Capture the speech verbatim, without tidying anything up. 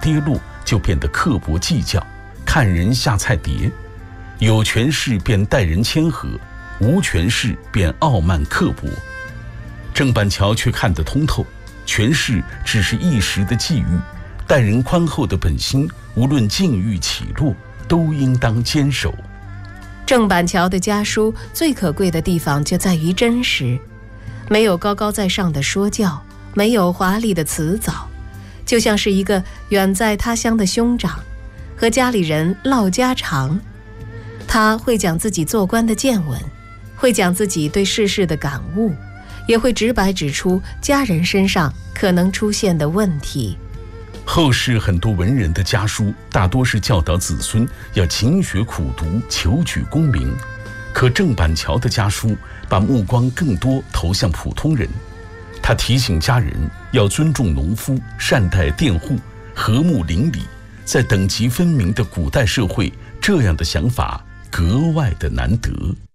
跌落就变得刻薄计较，看人下菜碟，有权势便待人谦和，无权势便傲慢刻薄。郑板桥却看得通透，权势只是一时的际遇，待人宽厚的本心，无论境遇起落，都应当坚守。 郑板桥的家书最可贵的地方就在于真实，没有高高在上的说教，没有华丽的辞藻，就像是一个远在他乡的兄长，和家里人唠家常。他会讲自己做官的见闻，会讲自己对世事的感悟，也会直白指出家人身上可能出现的问题。 后世很多文人的家书大多是教导子孙要勤学苦读，求取功名，可郑板桥的家书把目光更多投向普通人。他提醒家人要尊重农夫，善待佃户，和睦邻里。在等级分明的古代社会，这样的想法格外的难得。